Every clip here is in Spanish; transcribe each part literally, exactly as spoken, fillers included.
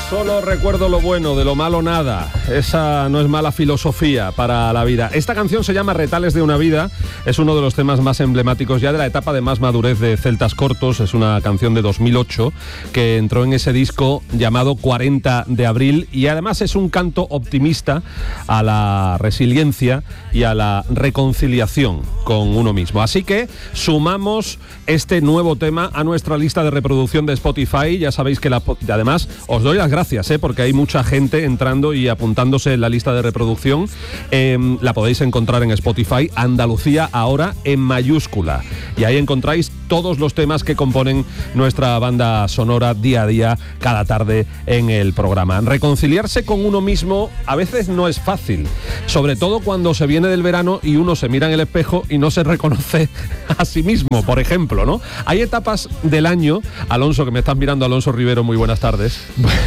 Solo recuerdo lo bueno, de lo malo nada. Esa no es mala filosofía para la vida. Esta canción se llama Retales de una vida. Es uno de los temas más emblemáticos ya de la etapa de más madurez de Celtas Cortos. Es una canción de dos mil ocho que entró en ese disco llamado cuarenta de abril y además es un canto optimista a la resiliencia y a la reconciliación con uno mismo. Así que sumamos este nuevo tema a nuestra lista de reproducción de Spotify. Ya sabéis que la, además os doy las gracias Gracias, ¿eh? porque hay mucha gente entrando y apuntándose en la lista de reproducción. Eh, la podéis encontrar en Spotify, Andalucía Ahora en mayúscula. Y ahí encontráis todos los temas que componen nuestra banda sonora día a día, cada tarde en el programa. Reconciliarse con uno mismo a veces no es fácil, sobre todo cuando se viene del verano y uno se mira en el espejo y no se reconoce a sí mismo, por ejemplo, ¿no? Hay etapas del año, Alonso, que me estás mirando, Alonso Rivero, muy buenas tardes.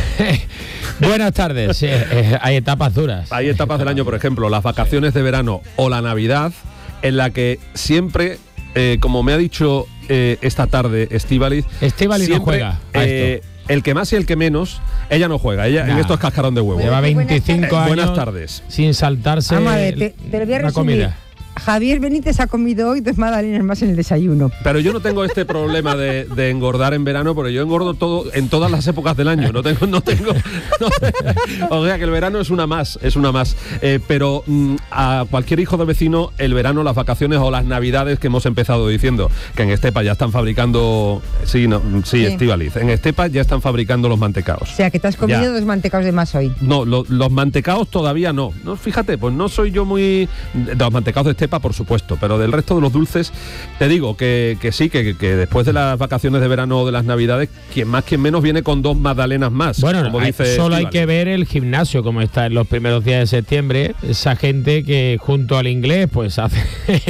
Buenas tardes. Sí, eh, hay etapas duras. Hay etapas del año, por ejemplo, las vacaciones de verano o la Navidad, en la que siempre, eh, como me ha dicho eh, esta tarde Estíbaliz, Estíbaliz no juega a eh, esto. El que más y el que menos, ella no juega, ella nah. en esto es cascarón de huevo. Lleva veinticinco años buenas tardes. Sin saltarse Vamos a ver, te, te lo voy a la resumir. comida. Javier Benítez ha comido hoy dos magdalenas más en el desayuno. Pero yo no tengo este problema de, de engordar en verano, porque yo engordo todo en todas las épocas del año. No tengo, no tengo. No, o sea que el verano es una más, es una más. Eh, pero mm, a cualquier hijo de vecino, el verano, las vacaciones o las navidades que hemos empezado diciendo, que en Estepa ya están fabricando. Sí, no, sí, sí. Estíbaliz. En Estepa ya están fabricando los mantecaos. O sea que te has comido ya. dos mantecaos de más hoy. No, lo, los mantecaos todavía no. No, fíjate, pues no soy yo muy. De los mantecaos de Estepa, por supuesto, pero del resto de los dulces, te digo que, que sí, que, que después de las vacaciones de verano o de las navidades, quien más, quien menos viene con dos magdalenas más. Bueno, como hay, dice solo Estíbaliz. Hay que ver el gimnasio como está en los primeros días de septiembre. Esa gente que junto al inglés, pues hace,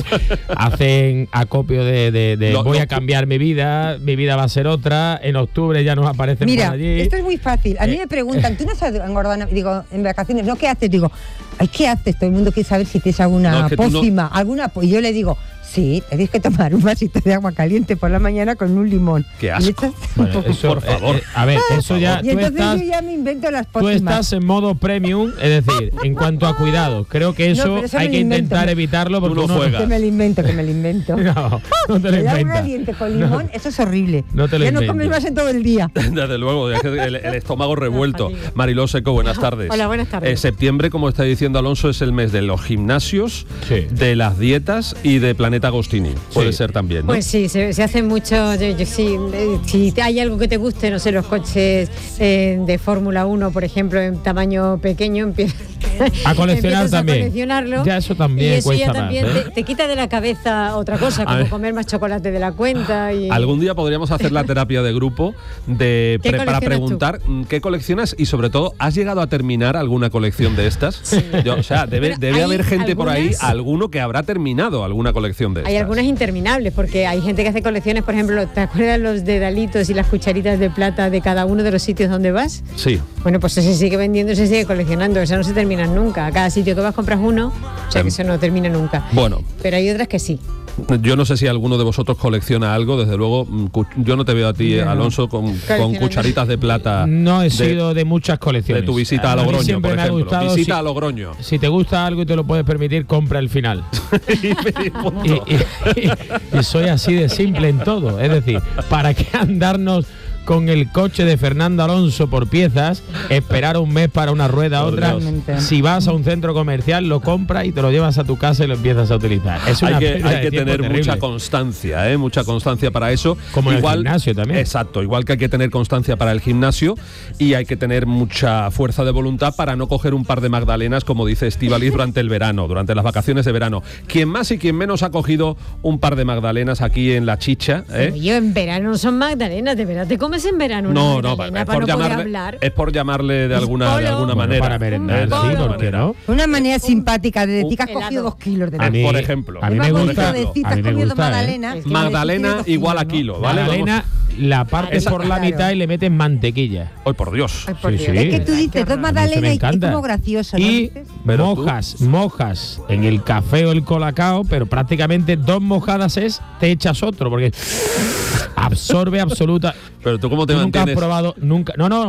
hacen acopio de, de, de lo, voy lo, a cambiar mi vida, mi vida va a ser otra, en octubre ya nos aparecen mira, por allí. Esto es muy fácil. A mí me preguntan, ¿tú no has engordado? Digo, en vacaciones, ¿no? ¿Qué haces? Digo, ay, ¿qué haces? Todo el mundo quiere saber si tienes alguna no, es que pócima, no... alguna. Y yo le digo, sí, tenéis que tomar un vasito de agua caliente por la mañana con un limón. ¡Qué asco! Bueno, eso, por favor. Eh, eh, a ver, eso ya... Y entonces estás, yo ya me invento las pócimas. Tú estás en modo premium, es decir, en cuanto a cuidado. Creo que eso, no, eso hay que intentar me... evitarlo porque tú no juegas. Que me lo invento, que me lo invento. No, no te lo inventas. Un caliente con limón, no. Eso es horrible. No te lo ya inventes. no comes más en todo el día. Desde luego, el, el estómago revuelto. Mariló Seco, buenas tardes. Hola, buenas tardes. Eh, septiembre, como está diciendo Alonso, es el mes de los gimnasios, sí. de las dietas y de Planeta Agostini. Puede sí. ser también, ¿no? Pues sí, se, se hace mucho. Yo, yo, sí, eh, si hay algo que te guste, no sé, los coches eh, de Fórmula uno, por ejemplo, en tamaño pequeño, empiezas a coleccionar también. A coleccionarlo, ya eso también y eso cuesta ya también más, ¿eh? te, te quita de la cabeza otra cosa, como comer más chocolate de la cuenta. Y... Algún día podríamos hacer la terapia de grupo de pre, para preguntar tú? qué coleccionas y sobre todo, ¿has llegado a terminar alguna colección de estas? Sí. Yo, o sea, debe, debe haber gente algunas, por ahí, alguno que habrá terminado alguna colección de estas. Hay algunas interminables, porque hay gente que hace colecciones, por ejemplo, ¿te acuerdas los dedalitos y las cucharitas de plata de cada uno de los sitios donde vas? Sí. Bueno, pues se sigue vendiendo, se sigue coleccionando, eso no se termina nunca. A cada sitio que vas compras uno, o sea que eso no termina nunca. Bueno. Pero hay otras que sí. Yo no sé si alguno de vosotros colecciona algo, desde luego yo no te veo a ti, no. Alonso, con, con cucharitas de plata. No he de, sido de muchas colecciones. De tu visita a Logroño, por ejemplo. Gustado, visita si, a Logroño. Si te gusta algo y te lo puedes permitir, compra el final. y, y, y, y, y soy así de simple en todo. Es decir, ¿para qué andarnos con el coche de Fernando Alonso por piezas, esperar un mes para una rueda, por otra? Dios. Si vas a un centro comercial, lo compras y te lo llevas a tu casa y lo empiezas a utilizar. Es una hay que, hay que tener terrible. mucha constancia, ¿eh? mucha constancia para eso. Como igual, en el gimnasio también. Exacto, igual que hay que tener constancia para el gimnasio y hay que tener mucha fuerza de voluntad para no coger un par de magdalenas, como dice Estíbaliz, durante el verano, durante las vacaciones de verano. Quien más y quien menos ha cogido un par de magdalenas aquí en la chicha, ¿eh? Yo en verano no son magdalenas, de verdad te comes en verano una no, no, es por, no llamarle, es por llamarle de alguna, de alguna bueno, manera. Para merendar, sí, ¿por qué no? Una manera simpática de decir que has cogido dos kilos de mí, por ejemplo. A mí me gusta decir que has comido magdalena. ¿eh? Magdalena igual a kilo, ¿vale? Magdalena la partes por la mitad y le metes mantequilla. ¡Ay, por Dios! Ay, por sí, Dios. Sí. Es que tú dices dos magdalenas y es como gracioso, ¿no? Y mojas, tú? mojas en el café o el colacao, pero prácticamente dos mojadas es, te echas otro, porque absorbe absoluta. Pero tú cómo te ¿Tú mantienes. Nunca has probado, nunca. No, no, no.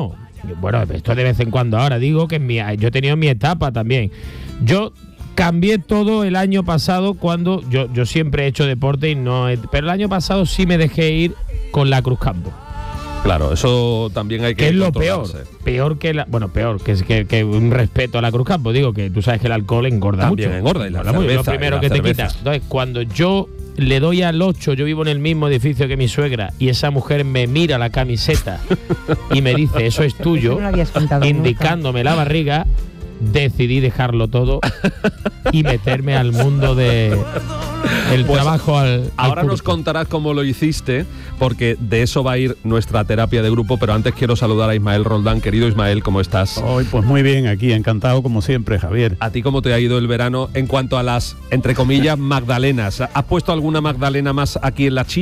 bueno, esto de vez en cuando ahora, digo que en mi, yo he tenido mi etapa también. Yo cambié todo el año pasado cuando yo, yo siempre he hecho deporte y no he, pero el año pasado sí me dejé ir con la Cruz Campo. Claro, eso también hay que ¿Qué es lo peor? Peor que la, bueno, peor que, que, que un respeto a la Cruz Campo. Digo que tú sabes que el alcohol engorda también mucho. engorda y la engorda cerveza, mucho, lo primero y la que cerveza. te quita. Entonces, cuando yo le doy al ocho, yo vivo en el mismo edificio que mi suegra y esa mujer me mira la camiseta y me dice, eso es tuyo, No lo habías contado indicándome nunca. la barriga, decidí dejarlo todo y meterme al mundo de el Pues trabajo al, al ahora público. nos contarás cómo lo hiciste, porque de eso va a ir nuestra terapia de grupo, pero antes quiero saludar a Ismael Roldán. Querido Ismael, ¿cómo estás? Hoy, pues muy bien, aquí, encantado como siempre, Javier. ¿A ti cómo te ha ido el verano en cuanto a las, entre comillas, magdalenas? ¿Has puesto alguna magdalena más aquí en la China?